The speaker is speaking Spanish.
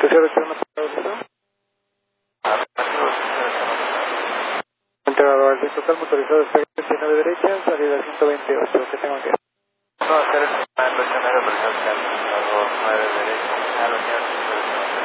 ¿Tercero externo autorizado? Entrenador, el total motorizado está en 29 derecha, salida 128, ¿qué tengo que hacer? No, hacer el primer autorizado, 9 derecha, a los